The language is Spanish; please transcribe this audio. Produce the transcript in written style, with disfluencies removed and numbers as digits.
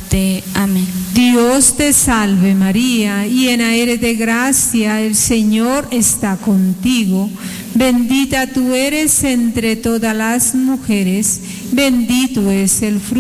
muerte. Amén. Dios te salve María, llena eres de gracia, el Señor está contigo. Bendita tú eres entre todas las mujeres, bendito es el fruto